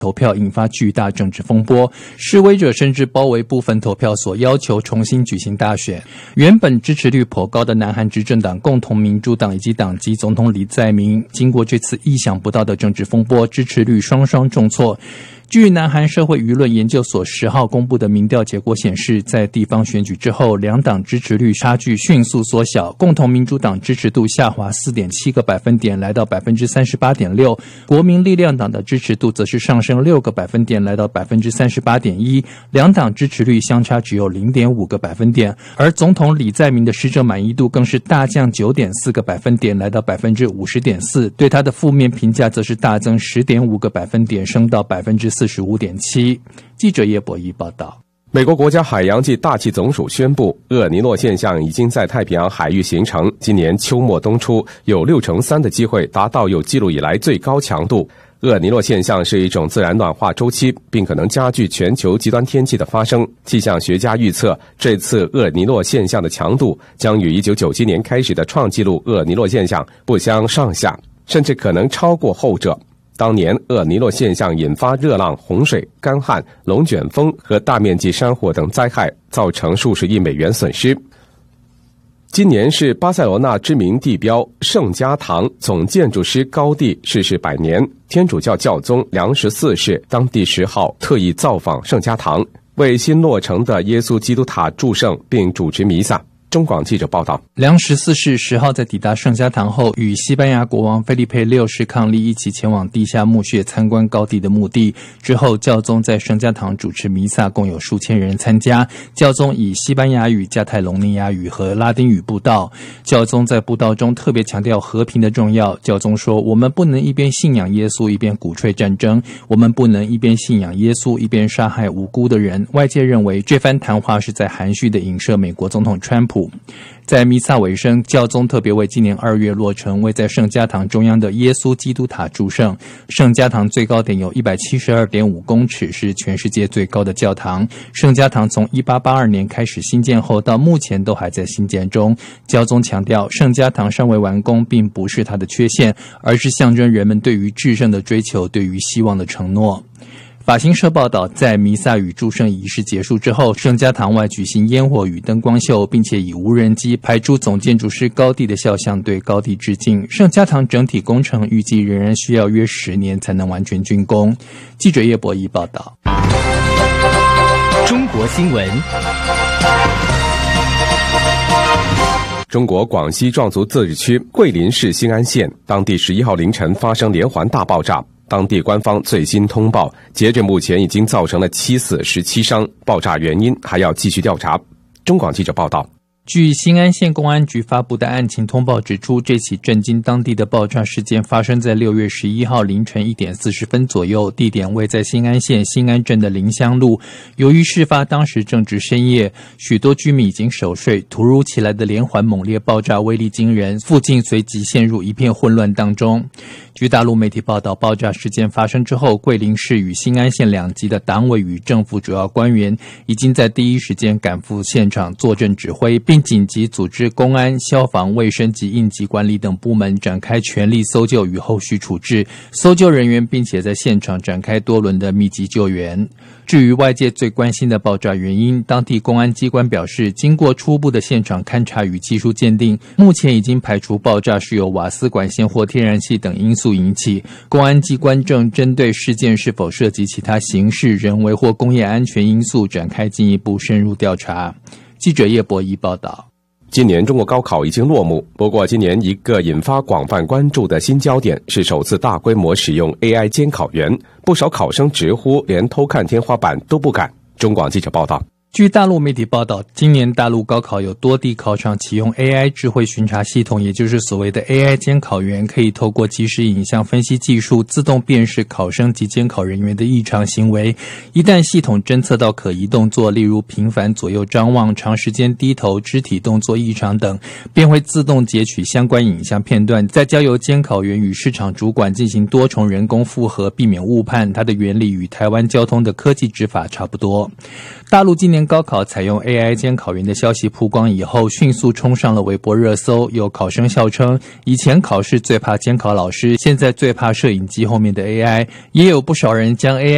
投票引发巨大政治风波，示威者甚至包围部分投票所，要求重新举行大选。原本支持率颇高的南韩执政党共同民主党以及党籍总统李在明，经过这次意想不到的政治风波，支持率双双重挫。据南韩社会舆论研究所10号公布的民调结果显示，在地方选举之后，两党支持率差距迅速缩小，共同民主党支持度下滑 4.7 个百分点，来到 38.6%， 国民力量党的支持度则是上升6个百分点，来到 38.1%， 两党支持率相差只有 0.5 个百分点，而总统李在明的施政满意度更是大降 9.4 个百分点，来到 50.4%， 对他的负面评价则是大增 10.5 个百分点，升到 45.7%。记者叶博弈报道。 美国国家海洋及大气总署宣布，厄尼诺现象已经在太平洋海域形成，今年秋末冬初有63%的机会达到有记录以来最高强度。厄尼诺现象是一种自然暖化周期，并可能加剧全球极端天气的发生。气象学家预测，这次厄尼诺现象的强度将与1997年开始的创纪录厄尼诺现象不相上下，甚至可能超过后者。当年厄尼诺现象引发热浪、洪水、干旱、龙卷风和大面积山火等灾害，造成数十亿美元损失。今年是巴塞罗那知名地标圣家堂总建筑师高第逝世100年，天主教教宗良14世当地10号特意造访圣家堂，为新落成的耶稣基督塔祝圣并主持弥撒。中广记者报道， 良14世10号在抵达圣家堂后，与西班牙国王菲利佩6世伉俪一起前往地下墓穴参观高第的墓地。之后，教宗在圣家堂主持弥撒，共有数千人参加。教宗以西班牙语、加泰隆尼亚语和拉丁语布道。教宗在布道中特别强调和平的重要。教宗说：“我们不能一边信仰耶稣，一边鼓吹战争；我们不能一边信仰耶稣，一边杀害无辜的人。”外界认为这番谈话是在含蓄地影射美国总统川普。在弥撒尾声，教宗特别为今年2月落成位在圣家堂中央的耶稣基督塔祝圣。圣家堂最高点有 172.5 公尺，是全世界最高的教堂。圣家堂从1882年开始兴建后，到目前都还在兴建中。教宗强调，圣家堂尚未完工并不是它的缺陷，而是象征人们对于至圣的追求，对于希望的承诺。法新社报道，在弥撒与祝圣仪式结束之后，圣家堂外举行烟火与灯光秀，并且以无人机拍出总建筑师高第的肖像，对高第致敬。圣家堂整体工程预计仍然需要约10年才能完全竣工。记者叶博弈报道。 中国新闻。 中国广西壮族自治区桂林市兴安县，当地11号凌晨发生连环大爆炸。当地官方最新通报，截至目前已经造成了7死17伤，爆炸原因还要继续调查。中广记者报道。 据兴安县公安局发布的案情通报指出，这起震惊当地的爆炸事件发生在6月11号凌晨1点40分左右，地点位在兴安县兴安镇的林乡路。由于事发当时正值深夜，许多居民已经熟睡，突如其来的连环猛烈爆炸威力惊人，附近随即陷入一片混乱当中。据大陆媒体报道，爆炸事件发生之后，桂林市与兴安县2级的党委与政府主要官员已经在第一时间赶赴现场坐镇指挥，并紧急组织公安、消防、卫生及应急管理等部门展开全力搜救与后续处置搜救人员，并且在现场展开多轮的密集救援。至于外界最关心的爆炸原因，当地公安机关表示，经过初步的现场勘查与技术鉴定，目前已经排除爆炸是由瓦斯管线或天然气等因素引起。公安机关正针对事件是否涉及其他刑事、人为或工业安全因素展开进一步深入调查。记者叶博弈报道。 今年中国高考已经落幕，不过今年一个引发广泛关注的新焦点是首次大规模使用 AI 监考员，不少考生直呼连偷看天花板都不敢。中广记者报道。 据大陆媒体报道，今年大陆高考有多地考场启用 AI 智慧巡查系统，也就是所谓的 AI 监考员，可以透过即时影像分析技术自动辨识考生及监考人员的异常行为。一旦系统侦测到可疑动作，例如频繁左右张望、长时间低头、肢体动作异常等，便会自动截取相关影像片段，再交由监考员与市场主管进行多重人工复核，避免误判。它的原理与台湾交通的科技执法差不多。大陆今年高考采用 AI 监考员的消息曝光以后，迅速冲上了微博热搜。有考生笑称，以前考试最怕监考老师，现在最怕摄影机后面的 AI。也有不少人将 AI